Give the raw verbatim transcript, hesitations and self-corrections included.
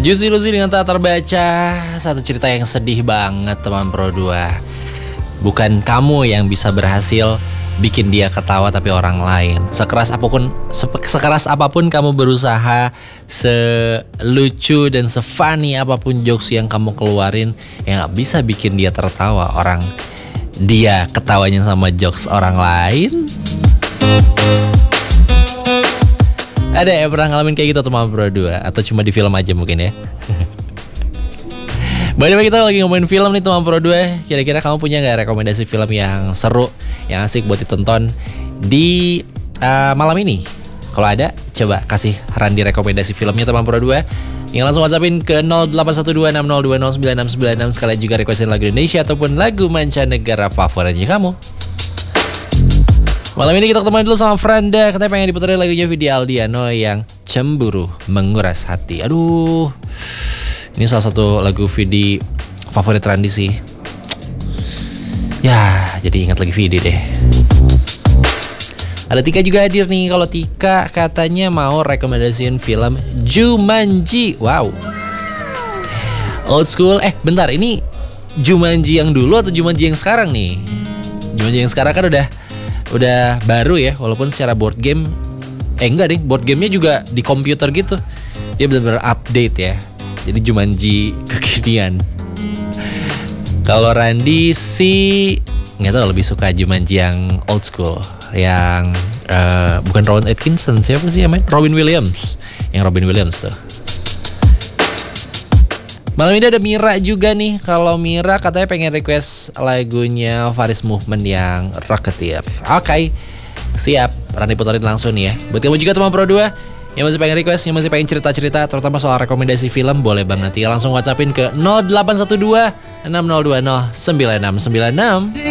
Juicy Lucy dengan tak terbaca. Satu cerita yang sedih banget teman Pro dua. Bukan kamu yang bisa berhasil bikin dia ketawa tapi orang lain. Sekeras apapun sekeras apapun kamu berusaha, selucu dan sefunny apapun jokes yang kamu keluarin, yang gak bisa bikin dia tertawa orang dia ketawanya sama jokes orang lain. Ada yang pernah ngalamin kayak gitu teman Pro dua? Atau cuma di film aja mungkin ya? By the way, kita lagi ngomongin film nih teman Pro dua. Kira-kira kamu punya gak rekomendasi film yang seru, yang asik buat ditonton di uh, malam ini? Kalau ada, coba kasih Randi rekomendasi filmnya teman Pro dua. Yang langsung WhatsAppin ke nol delapan satu dua enam nol dua nol sembilan enam sembilan enam. Sekalian juga requestin lagu Indonesia ataupun lagu mancanegara favoritnya kamu. Malam ini kita ketemuan dulu sama Franda. Katanya pengen diputerin lagunya Vidi Aldiano yang Cemburu Menguras Hati. Aduh, ini salah satu lagu Vidi favorit Randi sih. Ya, jadi ingat lagi Vidi deh. Ada Tika juga hadir nih. Kalau Tika katanya mau rekomendasiin film Jumanji. Wow, old school. Eh bentar, ini Jumanji yang dulu atau Jumanji yang sekarang nih? Jumanji yang sekarang kan udah Udah baru ya, walaupun secara board game Eh enggak deh, board gamenya juga di komputer gitu. Dia benar-benar update ya. Jadi Jumanji kekinian. Kalau Randi sih nggak tahu, lebih suka Jumanji yang old school, yang uh, bukan Rowan Atkinson, siapa sih namanya? Robin Williams. Yang Robin Williams tuh. Malam ini ada Mira juga nih. Kalau Mira katanya pengen request lagunya Faris Movement yang Rocketeer. Oke, okay, siap. Rani puterin langsung nih ya. Buat kamu juga teman Pro dua yang masih pengen request, yang masih pengen cerita-cerita, terutama soal rekomendasi film, boleh banget nanti langsung WhatsAppin ke nol delapan satu dua enam nol dua nol sembilan enam sembilan enam.